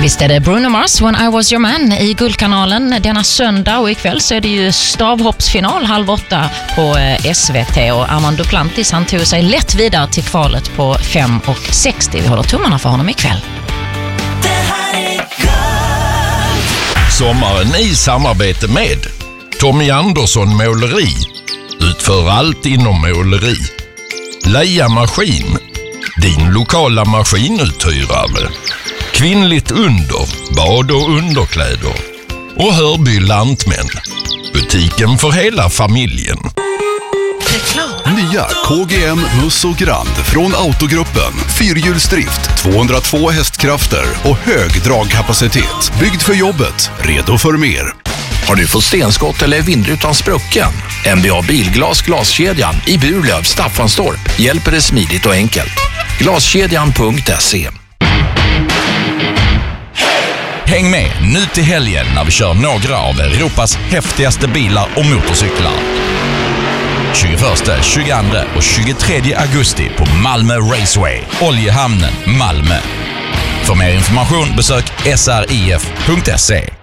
Visst är det Bruno Mars, When I Was Your Man i Guldkanalen denna söndag, och ikväll så är det ju stavhoppsfinal 7:30 på SVT, och Armand Duplantis han tog sig lätt vidare till kvalet på 5,60. Vi håller tummarna för honom ikväll. Sommaren i samarbete med Tommy Andersson Måleri. Utför allt inom måleri. Leia Maskin, din lokala maskinuthyrare. Kvinnligt under, bad och underkläder. Och Hörby Lantmän, butiken för hela familjen. Nya KGM Muss och Grand från Autogruppen. Fyrhjulsdrift, 202 hästkrafter och hög dragkapacitet. Byggd för jobbet, redo för mer. Har du fått stenskott eller vindrutan sprucken? NBA Bilglas Glaskedjan i Burlöv, Staffanstorp hjälper dig smidigt och enkelt. Glaskedjan.se. Häng med nu till helgen när vi kör några av Europas häftigaste bilar och motorcyklar. 21, 22 och 23 augusti på Malmö Raceway, Oljehamnen, Malmö. För mer information besök srif.se.